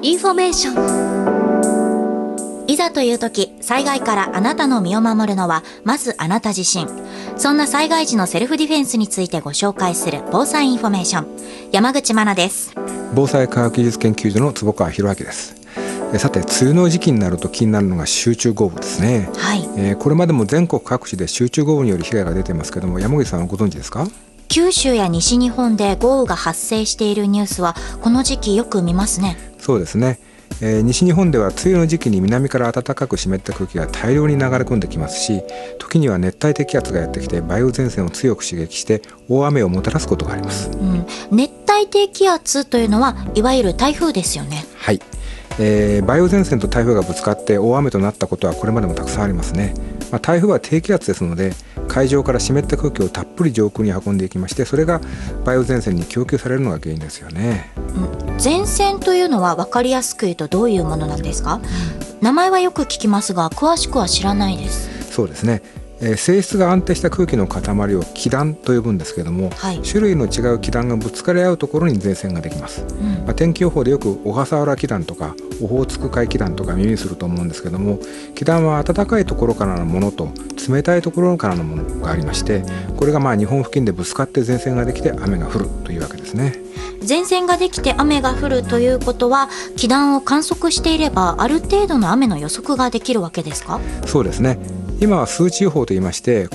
インフォメーション。いざという時、災害からあなたの身を守るのはまずあなた自身。そんな災害時のセルフディフェンスについてご紹介する防災インフォメーション。山口真奈です。 防災科学技術研究所の坪川博明です。さて、梅雨の時期になると気になるのが集中豪雨ですね。 はい。 これまでも全国各地で集中豪雨による被害が出ていますけども、山口さんはご存知ですか？ 九州や西日本で豪雨が発生しているニュースはこの時期よく見ますね。 そうですね。西日本では梅雨の時期に南から暖かく湿った空気が大量に流れ込んできますし、時には熱帯低気圧がやってきて梅雨前線を強く刺激して大雨をもたらすことがあります。 熱帯低気圧というのはいわゆる台風ですよね。 はい。梅雨前線と台風がぶつかって大雨となったことはこれまでもたくさんありますね。台風は低気圧ですので、海上から湿った空気をたっぷり上空に運んでいきまして、それが梅雨前線に供給されるのが原因ですよね。 前線というのは分かりやすく言うとどういうものなんですか？名前はよく聞きますが詳しくは知らないです。 そうですね。性質が安定した空気の塊を気団と呼ぶんですけども、 はい、 種類の違う気団がぶつかり合うところに前線ができます。天気予報でよく小笠原気団とかオホーツク海気団とか耳にすると思うんですけども、気団は暖かいところからのものと冷たいところからのものがありまして、これが日本付近でぶつかって前線ができて雨が降るというわけですね。 前線ができて雨が降るということは、気団を観測していればある程度の雨の予測ができるわけですか？ そうですね。今は数値予報といいまして、